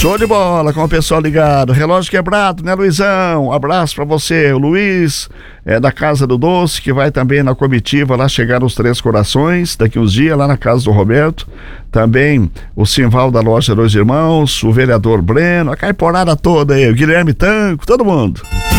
Show de bola com o pessoal ligado. Relógio quebrado, né, Luizão? Abraço pra você. O Luiz é da Casa do Doce, que vai também na comitiva lá chegar nos Três Corações, daqui uns dias, lá na casa do Roberto. Também o Simval da loja Dois Irmãos, o vereador Breno, a caiporada toda aí, o Guilherme Tanco, todo mundo.